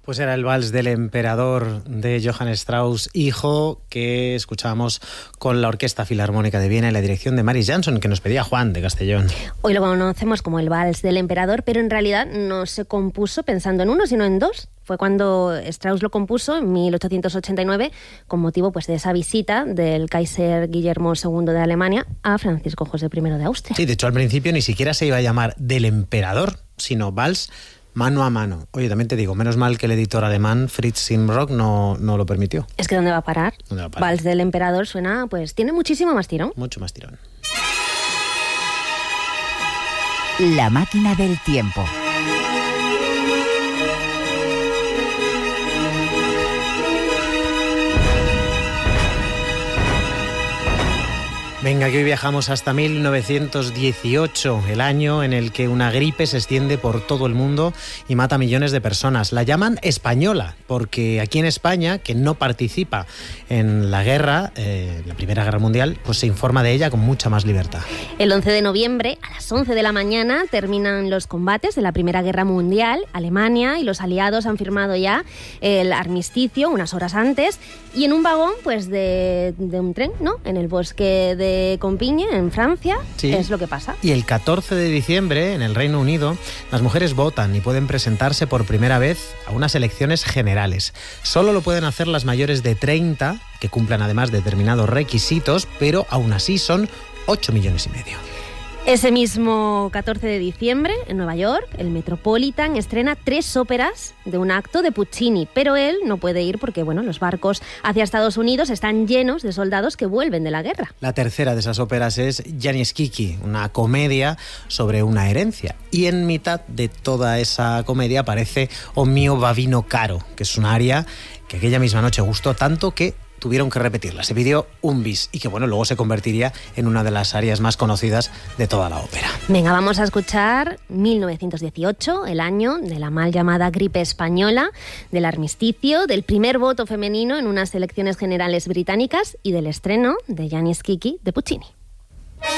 Pues era el Vals del Emperador de Johann Strauss, hijo, que escuchábamos con la Orquesta Filarmónica de Viena y la dirección de Maris Jansson, que nos pedía Juan de Castellón. Hoy lo conocemos como el Vals del Emperador, pero en realidad no se compuso pensando en uno, sino en dos. Fue cuando Strauss lo compuso en 1889 con motivo pues, de esa visita del Kaiser Guillermo II de Alemania a Francisco José I de Austria. Sí, de hecho al principio ni siquiera se iba a llamar del Emperador, sino Vals mano a mano. Oye, también te digo, menos mal que el editor alemán Fritz Simrock no lo permitió. Es que ¿dónde va a parar? ¿Dónde va a parar? Vals del Emperador suena, pues tiene muchísimo más tirón. Mucho más tirón. La máquina del tiempo. Venga, que hoy viajamos hasta 1918, el año en el que una gripe se extiende por todo el mundo y mata a millones de personas. La llaman española, porque aquí en España, que no participa en la guerra, la Primera Guerra Mundial, pues se informa de ella con mucha más libertad. El 11 de noviembre, a las 11 de la mañana, terminan los combates de la Primera Guerra Mundial. Alemania y los aliados han firmado ya el armisticio unas horas antes, y en un vagón pues de un tren, ¿no? En el bosque de Compiègne, en Francia, sí. Es lo que pasa. Y el 14 de diciembre, en el Reino Unido, las mujeres votan y pueden presentarse por primera vez a unas elecciones generales. Solo lo pueden hacer las mayores de 30, que cumplan además determinados requisitos, pero aún así son 8,5 millones. Ese mismo 14 de diciembre, en Nueva York, el Metropolitan estrena 3 óperas de un acto de Puccini, pero él no puede ir porque, bueno, los barcos hacia Estados Unidos están llenos de soldados que vuelven de la guerra. La tercera de esas óperas es Gianni Schicchi, una comedia sobre una herencia. Y en mitad de toda esa comedia aparece O mio bambino caro, que es un aria que aquella misma noche gustó tanto que tuvieron que repetirla. Se pidió un bis y que, bueno, luego se convertiría en una de las arias más conocidas de toda la ópera. Venga, vamos a escuchar 1918, el año de la mal llamada gripe española, del armisticio, del primer voto femenino en unas elecciones generales británicas y del estreno de Gianni Schicchi de Puccini.